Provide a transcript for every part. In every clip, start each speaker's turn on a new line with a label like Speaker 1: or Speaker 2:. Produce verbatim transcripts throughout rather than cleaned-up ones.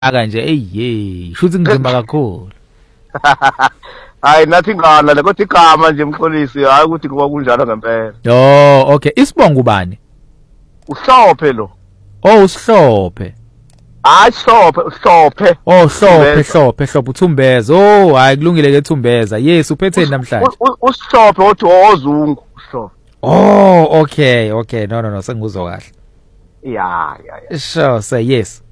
Speaker 1: kanje eyiye shuthi ngizimba kakhulu.
Speaker 2: Hayi nathi ngana le kodwa igama nje Mxolisi hayi ukuthi kuba kunjalo ngempela.
Speaker 1: Oh okay isibongo ubani?
Speaker 2: Uhlophe lo.
Speaker 1: Oh usihlophe.
Speaker 2: Hayi Hlophe uhlophe.
Speaker 1: Oh Hlophe Hlophe Hlophe uThumbeza. Oh hayi kulungile ke Thumbeza. Yes uphetheni namhlanje.
Speaker 2: Usihlophe othi ozungu Hlophe.
Speaker 1: Oh okay okay no no no sengizwa kahle.
Speaker 2: Yeah yeah.
Speaker 1: Sure say yes.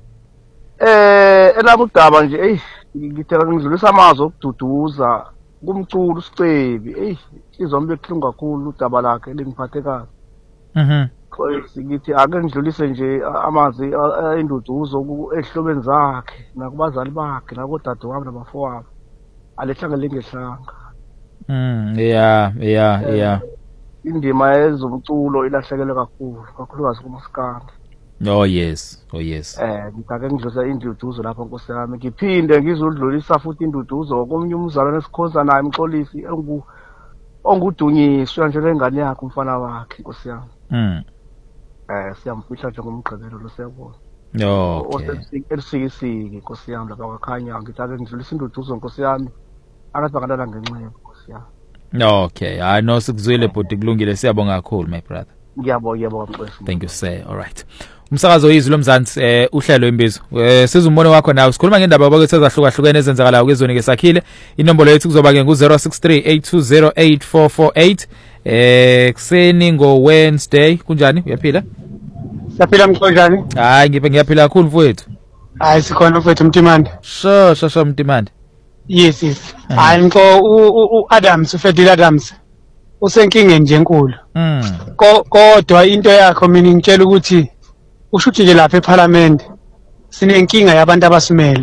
Speaker 2: Eh elabo udaba nje ey ngithela ngidlulisa amazwi okududuza kumculo usicebi ey izombe ebuhlungu kakhulu udaba lakhe lengiphathe kahle.
Speaker 1: Mhm.
Speaker 2: Ngithi ake ngidlulise nje amazwi enduduzo ehlobeni zakhe nakubazali bakhe nakodadewabo nabafowabo alehlanga lengehlanga.
Speaker 1: Mm yeah yeah yeah.
Speaker 2: Indima yezomculo ilahlekele kakhulu kakhulukazi kumaskandi.
Speaker 1: Oh yes oh yes.
Speaker 2: Eh ngitake ngidlulisa induduzo lapha Nkosi yami ngiphinde ngizodlulisa futhi induduzo komunye umzalwane esikhonza naye Mxolisi engu ongudunyiswa nje lengane yakhe umfana wakhe Nkosi yami.
Speaker 1: Mm.
Speaker 2: Eh siyamfihla nje ngomgqibelo lo siyabona.
Speaker 1: Okay.
Speaker 2: Elisikisiki Nkosi yami lapha kwakhanya ngitake ngidlulisa induduzo Nkosi yami akathi bakalala ngenxeba Nkosi yami.
Speaker 1: Okay hayi no sikuzwile bhuti kulungile siyabonga kakhulu my brother.
Speaker 2: Ngiyabonga ngiyabonga Mxolisi.
Speaker 1: Thank you sir. All right. Umsakazo izwi lomzansi eh uhlelo imbizo. Eh sizumbono wakho nawe sikhuluma ngendaba abakethe ezahlukahlukene ezenzakalayo kwezweni ke sakhile. Inombolo yethu kuzoba ke ngu zero six three eight two zero eight four four eight. Eh kuseni ngo Wednesday kunjani uyaphila?
Speaker 3: Siyaphila mkhonjani?
Speaker 1: Hayi ngibe ngiyaphila kakhulu mfowethu.
Speaker 3: Hayi sikhona mfowethu Mtimande.
Speaker 1: Sho sho sho Mtimande.
Speaker 3: Yes yes. Hayi mfo u Adams uFedile Adams. Usenkingeni nje enkulu.
Speaker 1: Mm.
Speaker 3: Kodwa into yakho mina ngitshela ukuthi ushuthi nje lapha eParliament sinenkinga yabantu abasimele.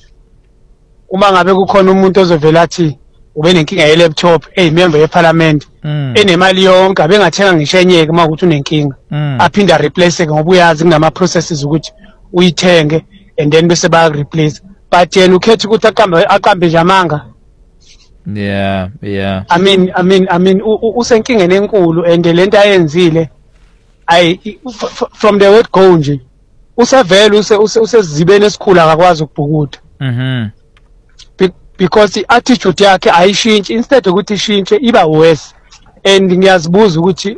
Speaker 3: Uma ngabe kukhona umuntu ozovela athi ube nenkinga ye laptop eyimember yeParliament enemali yonke abengathenga ngishenyeke uma ukuthi unenkinga aphinda replace ngoba uyazi kunama processes ukuthi uyithenge and then bese baya replace but yena ukhetha ukuthi aqambe aqambe nje amanga.
Speaker 1: Yeah yeah.
Speaker 3: I mean I mean I mean usenkingeni enkulu and lento ayenzile I from the word go nje usavela use usezibeni esikhulu akakwazi ukubhukuda.
Speaker 1: Mhm.
Speaker 3: Because iattitude yakhe ayishintshi instead ukuthi ishintshe iba worse and ngiyazibuza ukuthi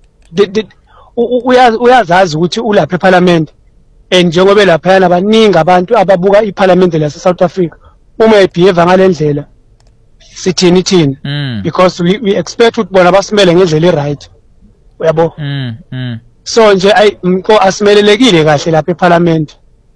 Speaker 3: uyazazi ukuthi ulapha eParliament and njengoba lapha yana baningi abantu ababuka iParliament lase South Africa uma ebehave ngalendlela sithini thini because we, we expect ukuthi bona basimele ngendlela eright uyabo.
Speaker 1: Mm mm.
Speaker 3: So nje ay mko asimelelekile kahle lapha eParliament.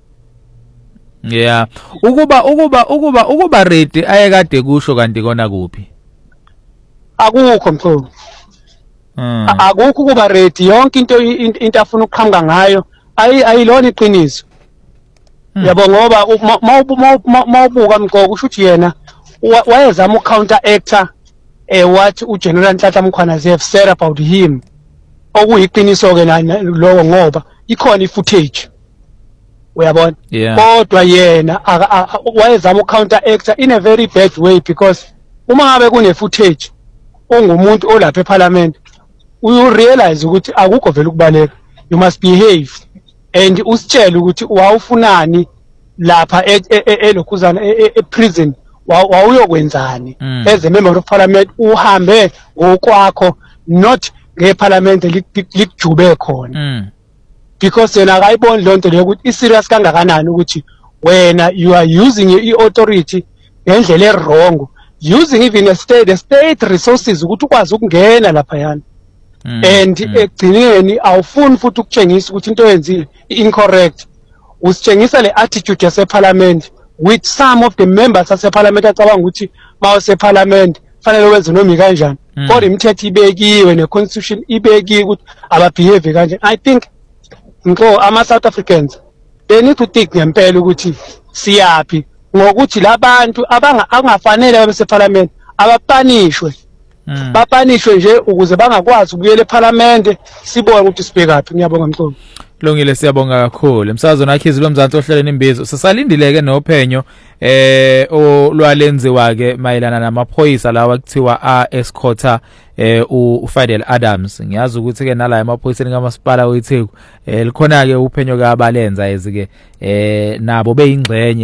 Speaker 1: Yeah. Ukuba ukuba ukuba ukuba ready ayekade kusho kanti kona kuphi?
Speaker 3: Akukho mkhulu.
Speaker 1: Mm.
Speaker 3: Akukho ukuba ready yonke into into afuna ukuqhamuka ngayo ayi ayilona iqiniso. Yabo ngoba mawubuka mqoko usho ukuthi yena wayezama ucounter actor eh what uGeneral Nhlanhla Mkhwanazi have said about him. Okuyiqiniso ke lo ngoba ikhona ifootage. Uyabona? Kodwa yena wayezama ucounter actor in a very bad way because uma ngabe kune footage ongumuntu olapha eParliament you realize ukuthi akukho vele ukubaleka, you must behave and usitshela ukuthi wawufunani lapha elokhuzana eprison wawuyokwenzani as a member of Parliament uhambe ngokwakho not ngeParliament likujube khona. Because yena akayiboni lonto leyo ukuthi iserious kangakanani ukuthi wena you are using i-authority ngendlela errong, using even a state the state resources ukuthi ukwazi ukungena lapha yana and egcineni awufuni futhi ukutshengisa ukuthi into yenzile incorrect, usitshengisa le attitude yaseParliament with some of the members aseParliament acabanga ukuthi mawuseParliament fanele wenze noma kanjani kodwa imithetho ibekiwe ne-constitution ibekiwe ukuthi ababehave kanjani. I think ngo ama South Africans they need to think ngempela ukuthi siyapi ngokuthi labantu abanga angafanele babe seParliament abapanishwe. Bapanishwe nje ukuze bangakwazi ukuyela eParliament sibone ukuthi sibhekaphi. Ngiyabonga mqobo.
Speaker 1: Lungile siyabonga kakhulu. Umsakazo nakhizi lomzansi ohleleni imbizo. Sisalindileke nophenyo eh olwalenziwa ke mayelana namaphoyisa lawa kuthiwa a escorta eh uFidel Adams. Ngiyazi ukuthi ke nala emaphoyiseni kaMasipala weTheku eh likhona ke uphenyo kaBalenza ezike eh nabo beyingxenye